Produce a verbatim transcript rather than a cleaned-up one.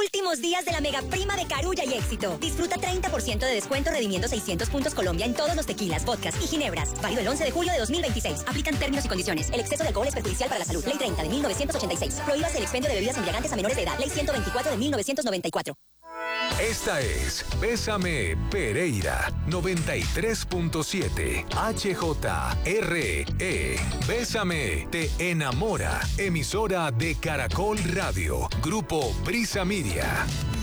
Últimos días de la mega prima de Carulla y Éxito. Disfruta treinta por ciento de descuento redimiendo seiscientos puntos Colombia en todos los tequilas, vodkas y ginebras. Válido el once de julio de dos mil veintiséis. Aplican términos y condiciones. El exceso de alcohol es perjudicial para la salud. Ley treinta de mil novecientos ochenta y seis. Prohíbas el expendio de bebidas embriagantes a menores de edad. Ley ciento veinticuatro de mil novecientos noventa y cuatro. Esta es Bésame Pereira noventa y tres punto siete H J R E. Bésame te enamora. Emisora de Caracol Radio. Grupo Brisa Media.